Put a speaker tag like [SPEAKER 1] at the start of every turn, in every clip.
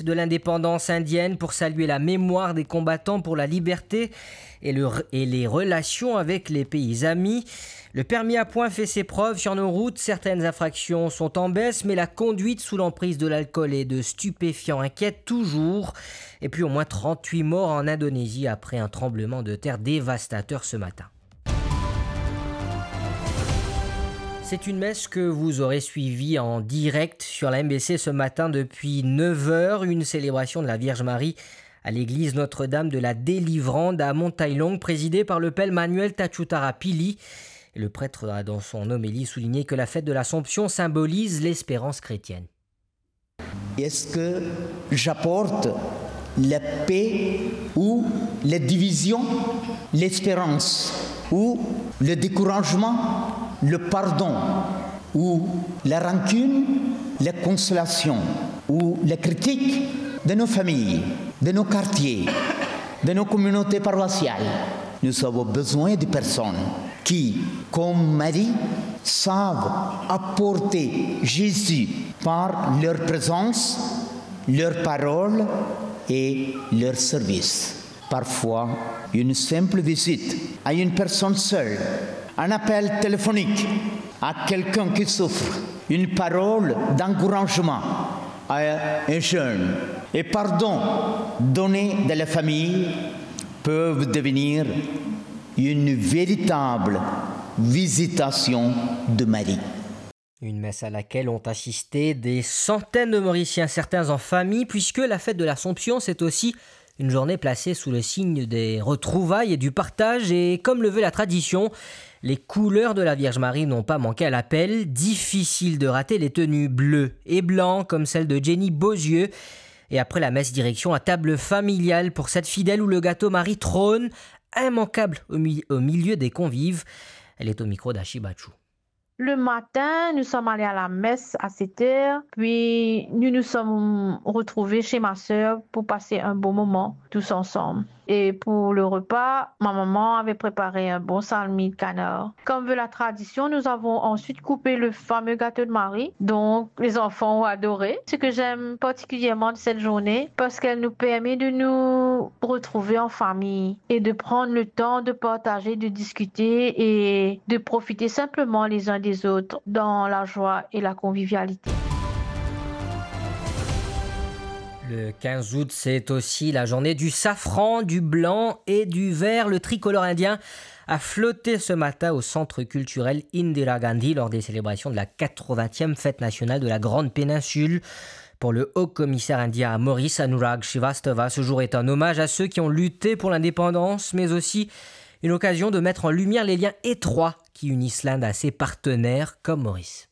[SPEAKER 1] de l'indépendance indienne pour saluer la mémoire des combattants pour la liberté et les relations avec les pays amis. Le permis à points fait ses preuves sur nos routes. Certaines infractions sont en baisse, mais la conduite sous l'emprise de l'alcool et de stupéfiants inquiète toujours. Et puis au moins 38 morts en Indonésie après un tremblement de terre dévastateur ce matin. C'est une messe que vous aurez suivie en direct sur la MBC ce matin depuis 9h, une célébration de la Vierge Marie à l'église Notre-Dame de la Délivrande à Montailong, présidée par le père Manuel Tachutara Pili. Et le prêtre a dans son homélie souligné que la fête de l'Assomption symbolise l'espérance chrétienne.
[SPEAKER 2] Est-ce que j'apporte la paix ou la division, l'espérance ou le découragement, le pardon ou la rancune, la consolation ou la critique de nos familles, de nos quartiers, de nos communautés paroissiales? Nous avons besoin de personnes qui, comme Marie, savent apporter Jésus par leur présence, leur parole et leur service. Parfois, une simple visite à une personne seule, un appel téléphonique à quelqu'un qui souffre, une parole d'encouragement à un jeune et pardon donné de la famille peuvent devenir une véritable visitation de Marie.
[SPEAKER 1] Une messe à laquelle ont assisté des centaines de Mauriciens, certains en famille, puisque la fête de l'Assomption, c'est aussi une journée placée sous le signe des retrouvailles et du partage. Et comme le veut la tradition, les couleurs de la Vierge Marie n'ont pas manqué à l'appel. Difficile de rater les tenues bleues et blancs, comme celle de Jenny Beauzieux. Et après la messe, direction à table familiale pour cette fidèle où le gâteau Marie trône, immanquable au milieu des convives. Elle est au micro d'Achibachu.
[SPEAKER 3] Le matin, nous sommes allés à la messe à 7h, puis nous nous sommes retrouvés chez ma sœur pour passer un bon moment tous ensemble. Et pour le repas, ma maman avait préparé un bon salmi de canard. Comme veut la tradition, nous avons ensuite coupé le fameux gâteau de Marie, donc les enfants ont adoré. Ce que j'aime particulièrement de cette journée, parce qu'elle nous permet de nous retrouver en famille et de prendre le temps de partager, de discuter et de profiter simplement les uns des autres dans la joie et la convivialité.
[SPEAKER 1] Le 15 août, c'est aussi la journée du safran, du blanc et du vert. Le tricolore indien a flotté ce matin au centre culturel Indira Gandhi lors des célébrations de la 80e fête nationale de la Grande Péninsule. Pour le haut-commissaire indien à Maurice, Anurag Srivastava, ce jour est un hommage à ceux qui ont lutté pour l'indépendance, mais aussi une occasion de mettre en lumière les liens étroits qui unissent l'Inde à ses partenaires comme Maurice.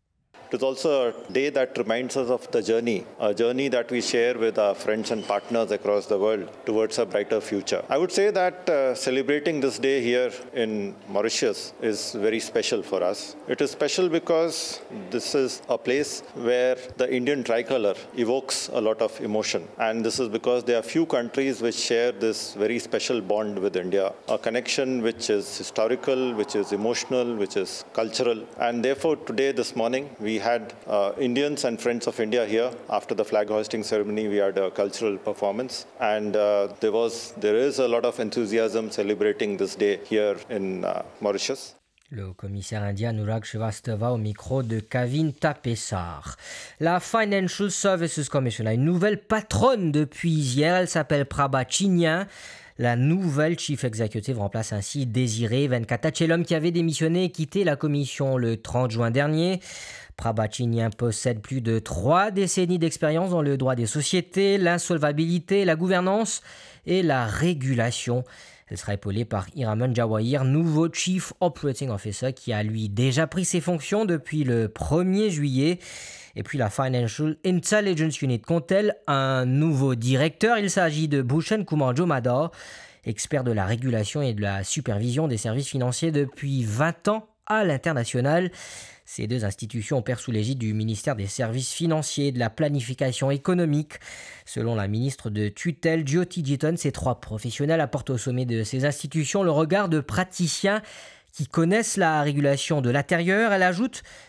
[SPEAKER 4] It is also a day that reminds us of the journey, a journey that we share with our friends and partners across the world towards a brighter future. I would say that celebrating this day here in Mauritius is very special for us. It is special because this is a place where the Indian tricolour evokes a lot of emotion. And this is because there are few countries which share this very special bond with India, a connection which is historical, which is emotional, which is cultural. And therefore today, this morning, we had Indians and friends of India here. After the flag hoisting ceremony, we had a cultural performance, and there is a lot of enthusiasm celebrating this day here in Mauritius.
[SPEAKER 1] Le commissaire indien Anurag Srivastava au micro de Kavin Tapessar. La Financial Services Commission a une nouvelle patronne depuis hier. Elle s'appelle Prabha Chinian. La nouvelle Chief Executive remplace ainsi Désiré Venkatachelom qui avait démissionné et quitté la commission le 30 juin dernier. Prabha Chinian possède plus de 3 décennies d'expérience dans le droit des sociétés, l'insolvabilité, la gouvernance et la régulation. Elle sera épaulée par Hiraman Jawahir, nouveau Chief Operating Officer qui a lui déjà pris ses fonctions depuis le 1er juillet. Et puis la Financial Intelligence Unit compte-t-elle un nouveau directeur. Il s'agit de Bhushan Kumar Jomador, expert de la régulation et de la supervision des services financiers depuis 20 ans à l'international. Ces deux institutions opèrent sous l'égide du ministère des Services financiers et de la planification économique. Selon la ministre de tutelle Jyoti Jitan, ces 3 professionnels apportent au sommet de ces institutions le regard de praticiens qui connaissent la régulation de l'intérieur. Elle ajoute